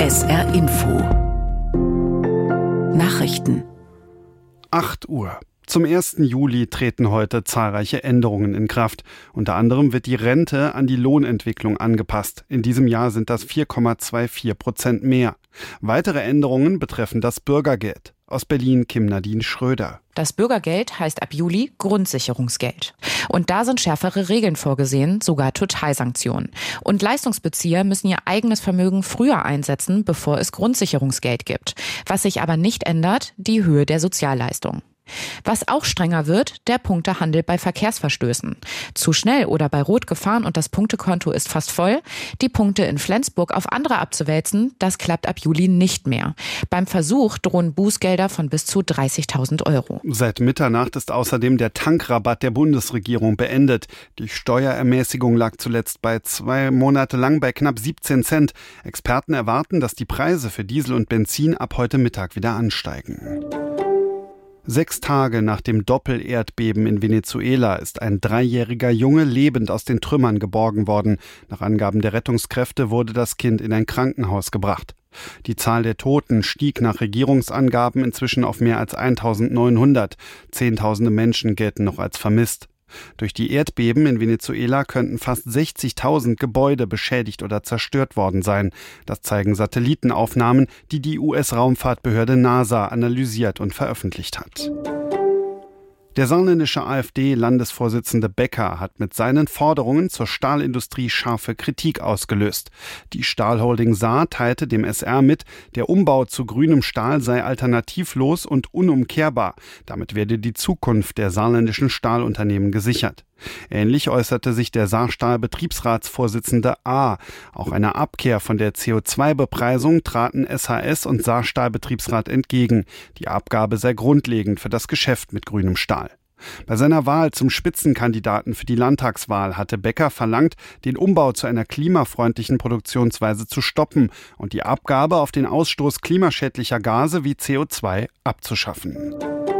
SR Info Nachrichten 8 Uhr. Zum 1. Juli treten heute zahlreiche Änderungen in Kraft. Unter anderem wird die Rente an die Lohnentwicklung angepasst. In diesem Jahr sind das 4,24% mehr. Weitere Änderungen betreffen das Bürgergeld. Aus Berlin Kim-Nadine Schröder. Das Bürgergeld heißt ab Juli Grundsicherungsgeld. Und da sind schärfere Regeln vorgesehen, sogar Totalsanktionen. Und Leistungsbezieher müssen ihr eigenes Vermögen früher einsetzen, bevor es Grundsicherungsgeld gibt. Was sich aber nicht ändert, die Höhe der Sozialleistung. Was auch strenger wird, der Punktehandel bei Verkehrsverstößen. Zu schnell oder bei Rot gefahren und das Punktekonto ist fast voll. Die Punkte in Flensburg auf andere abzuwälzen, das klappt ab Juli nicht mehr. Beim Versuch drohen Bußgelder von bis zu 30.000 Euro. Seit Mitternacht ist außerdem der Tankrabatt der Bundesregierung beendet. Die Steuerermäßigung lag zuletzt 2 Monate lang bei knapp 17 Cent. Experten erwarten, dass die Preise für Diesel und Benzin ab heute Mittag wieder ansteigen. 6 Tage nach dem Doppel-Erdbeben in Venezuela ist ein 3-jähriger Junge lebend aus den Trümmern geborgen worden. Nach Angaben der Rettungskräfte wurde das Kind in ein Krankenhaus gebracht. Die Zahl der Toten stieg nach Regierungsangaben inzwischen auf mehr als 1.900. Zehntausende Menschen gelten noch als vermisst. Durch die Erdbeben in Venezuela könnten fast 60.000 Gebäude beschädigt oder zerstört worden sein. Das zeigen Satellitenaufnahmen, die die US-Raumfahrtbehörde NASA analysiert und veröffentlicht hat. Der saarländische AfD-Landesvorsitzende Becker hat mit seinen Forderungen zur Stahlindustrie scharfe Kritik ausgelöst. Die Stahlholding Saar teilte dem SR mit, der Umbau zu grünem Stahl sei alternativlos und unumkehrbar. Damit werde die Zukunft der saarländischen Stahlunternehmen gesichert. Ähnlich äußerte sich der Saarstahl-Betriebsratsvorsitzende A. Auch einer Abkehr von der CO2-Bepreisung traten SHS und Saarstahl-Betriebsrat entgegen. Die Abgabe sei grundlegend für das Geschäft mit grünem Stahl. Bei seiner Wahl zum Spitzenkandidaten für die Landtagswahl hatte Becker verlangt, den Umbau zu einer klimafreundlichen Produktionsweise zu stoppen und die Abgabe auf den Ausstoß klimaschädlicher Gase wie CO2 abzuschaffen.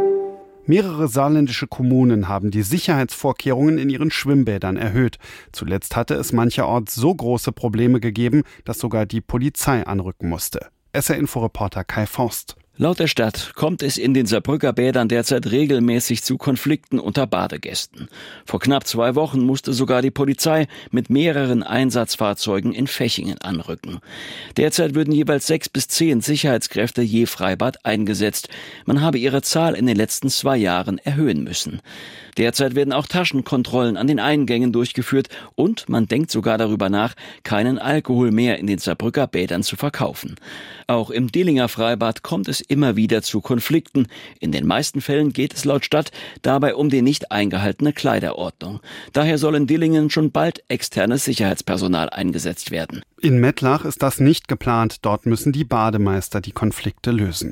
Mehrere saarländische Kommunen haben die Sicherheitsvorkehrungen in ihren Schwimmbädern erhöht. Zuletzt hatte es mancherorts so große Probleme gegeben, dass sogar die Polizei anrücken musste. SR-Info-Reporter Kai Forst. Laut der Stadt kommt es in den Saarbrücker Bädern derzeit regelmäßig zu Konflikten unter Badegästen. Vor knapp 2 Wochen musste sogar die Polizei mit mehreren Einsatzfahrzeugen in Fechingen anrücken. Derzeit würden jeweils 6 bis 10 Sicherheitskräfte je Freibad eingesetzt. Man habe ihre Zahl in den letzten 2 Jahren erhöhen müssen. Derzeit werden auch Taschenkontrollen an den Eingängen durchgeführt und man denkt sogar darüber nach, keinen Alkohol mehr in den Saarbrücker Bädern zu verkaufen. Auch im Dillinger Freibad kommt es immer wieder zu Konflikten. In den meisten Fällen geht es laut Stadt dabei um die nicht eingehaltene Kleiderordnung. Daher soll in Dillingen schon bald externes Sicherheitspersonal eingesetzt werden. In Mettlach ist das nicht geplant. Dort müssen die Bademeister die Konflikte lösen.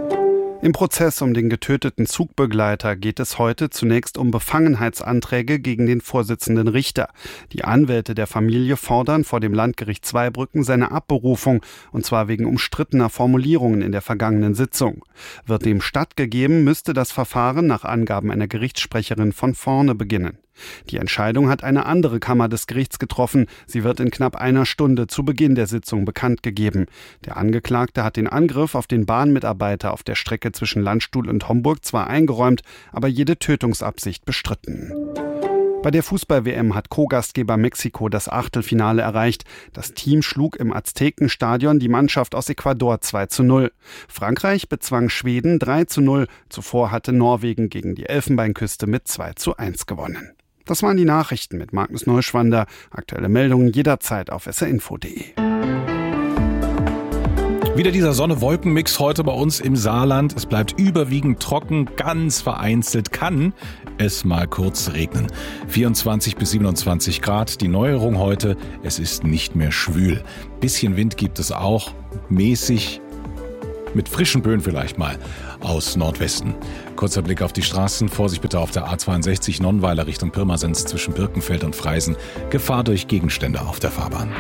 Im Prozess um den getöteten Zugbegleiter geht es heute zunächst um Befangenheitsanträge gegen den Vorsitzenden Richter. Die Anwälte der Familie fordern vor dem Landgericht Zweibrücken seine Abberufung, und zwar wegen umstrittener Formulierungen in der vergangenen Sitzung. Wird dem stattgegeben, müsste das Verfahren nach Angaben einer Gerichtssprecherin von vorne beginnen. Die Entscheidung hat eine andere Kammer des Gerichts getroffen. Sie wird in knapp einer Stunde zu Beginn der Sitzung bekannt gegeben. Der Angeklagte hat den Angriff auf den Bahnmitarbeiter auf der Strecke zwischen Landstuhl und Homburg zwar eingeräumt, aber jede Tötungsabsicht bestritten. Bei der Fußball-WM hat Co-Gastgeber Mexiko das Achtelfinale erreicht. Das Team schlug im Aztekenstadion die Mannschaft aus Ecuador 2:0. Frankreich bezwang Schweden 3:0. Zuvor hatte Norwegen gegen die Elfenbeinküste mit 2:1 gewonnen. Das waren die Nachrichten mit Magnus Neuschwander. Aktuelle Meldungen jederzeit auf srinfo.de. Wieder dieser Sonne-Wolken-Mix heute bei uns im Saarland. Es bleibt überwiegend trocken, ganz vereinzelt kann es mal kurz regnen. 24 bis 27 Grad. Die Neuerung heute, es ist nicht mehr schwül. Bisschen Wind gibt es auch, mäßig, mit frischen Böen vielleicht mal aus Nordwesten. Kurzer Blick auf die Straßen. Vorsicht bitte auf der A62 Nonnweiler Richtung Pirmasens zwischen Birkenfeld und Freisen. Gefahr durch Gegenstände auf der Fahrbahn.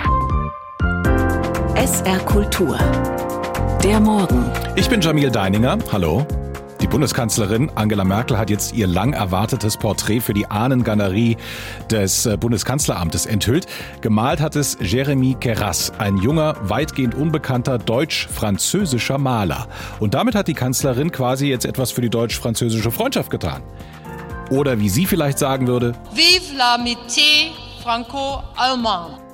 SR Kultur. Der Morgen. Ich bin Jamil Deininger. Hallo. Die Bundeskanzlerin Angela Merkel hat jetzt ihr lang erwartetes Porträt für die Ahnengalerie des Bundeskanzleramtes enthüllt. Gemalt hat es Jérémy Queyras, ein junger, weitgehend unbekannter deutsch-französischer Maler. Und damit hat die Kanzlerin quasi jetzt etwas für die deutsch-französische Freundschaft getan. Oder wie sie vielleicht sagen würde: Vive l'amitié franco-allemande.